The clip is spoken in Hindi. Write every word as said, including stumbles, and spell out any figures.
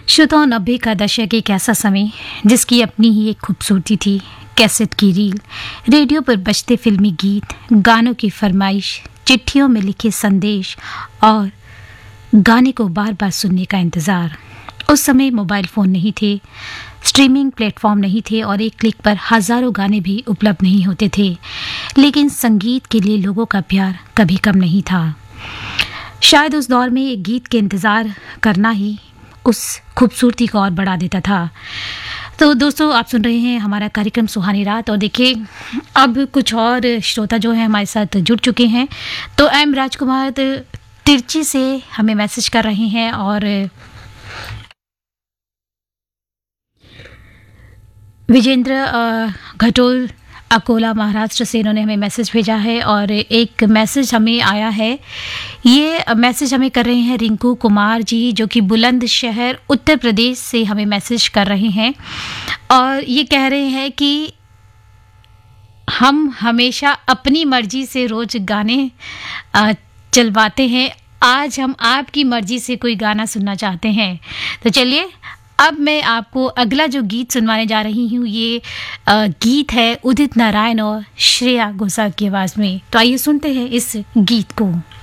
श्रोताओं, नब्बे का दशक एक ऐसा समय जिसकी अपनी ही एक खूबसूरती थी। कैसेट की रील, रेडियो पर बजते फिल्मी गीत, गानों की फरमाइश, चिट्ठियों में लिखे संदेश और गाने को बार बार सुनने का इंतज़ार। उस समय मोबाइल फ़ोन नहीं थे, स्ट्रीमिंग प्लेटफॉर्म नहीं थे और एक क्लिक पर हज़ारों गाने भी उपलब्ध नहीं होते थे। लेकिन संगीत के लिए लोगों का प्यार कभी कम नहीं था। शायद उस दौर में एक गीत के इंतज़ार करना ही उस खूबसूरती को और बढ़ा देता था। तो दोस्तों, आप सुन रहे हैं हमारा कार्यक्रम सुहानी रात और देखिए अब कुछ और श्रोता जो हैं हमारे साथ जुड़ चुके हैं। तो एम राजकुमार तिरची से हमें मैसेज कर रहे हैं और विजेंद्र घटोल अकोला महाराष्ट्र से इन्होंने हमें मैसेज भेजा है और एक मैसेज हमें आया है। ये मैसेज हमें कर रहे हैं रिंकू कुमार जी, जो कि बुलंदशहर उत्तर प्रदेश से हमें मैसेज कर रहे हैं और ये कह रहे हैं कि हम हमेशा अपनी मर्जी से रोज़ गाने चलवाते हैं, आज हम आपकी मर्जी से कोई गाना सुनना चाहते हैं। तो चलिए अब मैं आपको अगला जो गीत सुनवाने जा रही हूँ ये आ, गीत है उदित नारायण और श्रेया घोषाल की आवाज़ में। तो आइए सुनते हैं इस गीत को।